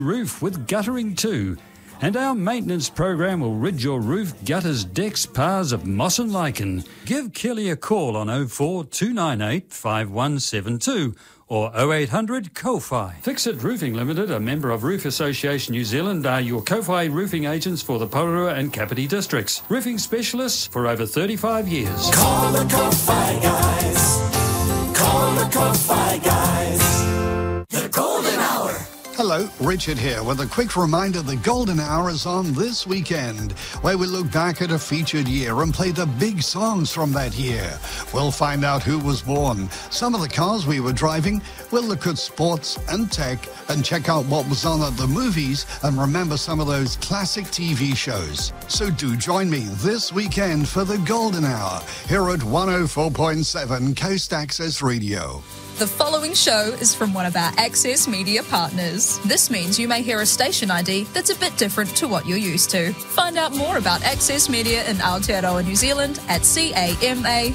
Roof with Guttering too. And our maintenance program will rid your roof, gutters, decks, paths of moss and lichen. Give Kelly a call on 04 298 5172 or 0800 Ko-Fi. Fixit Roofing Limited, a member of Roof Association New Zealand, are your Ko-Fi roofing agents for the Porirua and Kapiti districts. Roofing specialists for over 35 years. Call the Ko-Fi guys. Call the Ko-Fi guys. The Golden Hour. Hello, Richard here with a quick reminder the Golden Hour is on this weekend, where we look back at a featured year and play the big songs from that year. We'll find out who was born, some of the cars we were driving, we'll look at sports and tech and check out what was on at the movies and remember some of those classic TV shows. So do join me this weekend for the Golden Hour here at 104.7 Coast Access Radio. The following show is from one of our Access Media partners. This means you may hear a station ID that's a bit different to what you're used to. Find out more about Access Media in Aotearoa, New Zealand at cama.nz.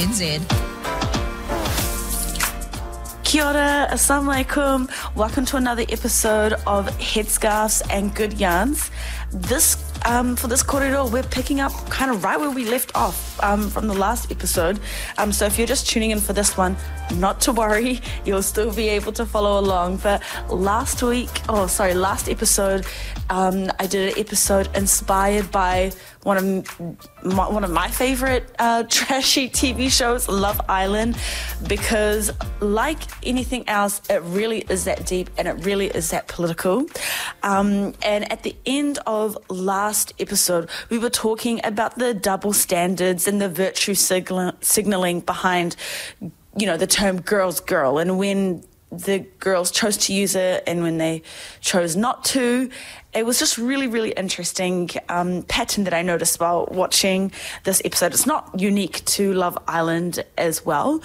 Kia ora, assalamu alaikum. Welcome to another episode of Headscarves and Good Yarns. For this corridor, we're picking up kind of right where we left off from the last episode. So if you're just tuning in for this one, not to worry, you'll still be able to follow along. But last episode, I did an episode inspired by one of my favorite trashy TV shows, Love Island, because like anything else, it really is that deep and it really is that political. And at the end of last episode, we were talking about the double standards and the virtue signaling behind, the term girl's girl, and when the girls chose to use it and when they chose not to. It was just really, really interesting pattern that I noticed while watching this episode. It's not unique to Love Island as well.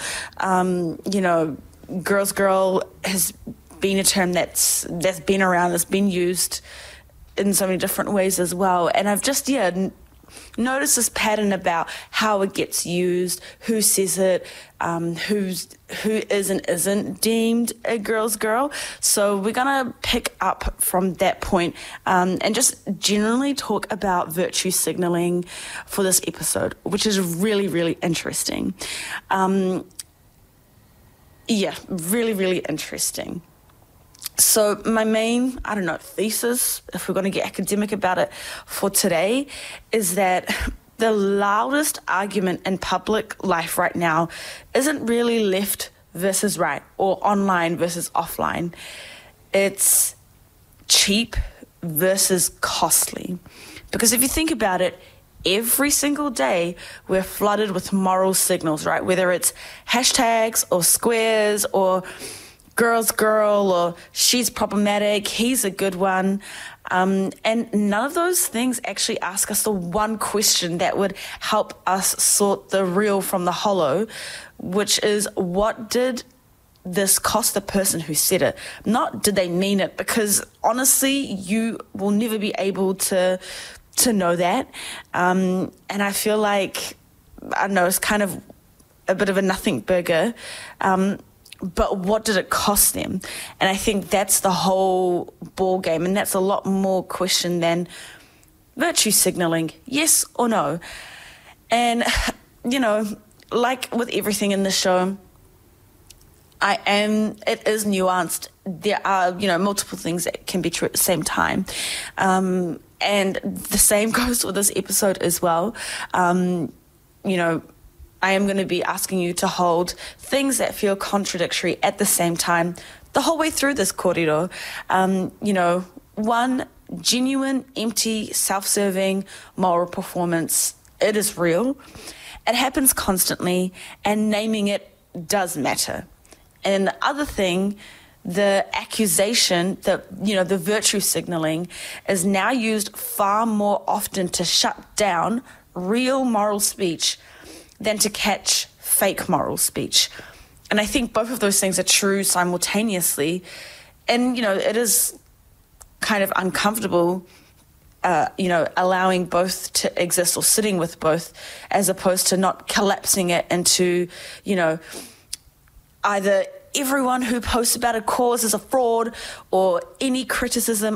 Girl's girl has been a term that's been around, that's been used in so many different ways as well. And I've just, notice this pattern about how it gets used, who says it, who is and isn't deemed a girl's girl. So we're going to pick up from that point and just generally talk about virtue signaling for this episode, which is really, really interesting. Really, really interesting. So my main, thesis, if we're going to get academic about it for today, is that the loudest argument in public life right now isn't really left versus right or online versus offline. It's cheap versus costly. Because if you think about it, every single day we're flooded with moral signals, right? Whether it's hashtags or squares or girl's girl or she's problematic, he's a good one. And none of those things actually ask us the one question that would help us sort the real from the hollow, which is, what did this cost the person who said it? Not did they mean it, because honestly, you will never be able to know that. And I feel like, it's kind of a bit of a nothing burger. But what did it cost them? And I think that's the whole ball game, and that's a lot more question than virtue signaling, yes or no. And, like with everything in the show, it is nuanced. There are, multiple things that can be true at the same time. And the same goes with this episode as well. I am going to be asking you to hold things that feel contradictory at the same time the whole way through this corridor. One, genuine, empty, self-serving moral performance. It is real. It happens constantly, and naming it does matter. And the other thing, the accusation, the virtue signaling is now used far more often to shut down real moral speech than to catch fake moral speech. And I think both of those things are true simultaneously. And, it is kind of uncomfortable, allowing both to exist or sitting with both, as opposed to not collapsing it into, either everyone who posts about a cause is a fraud or any criticism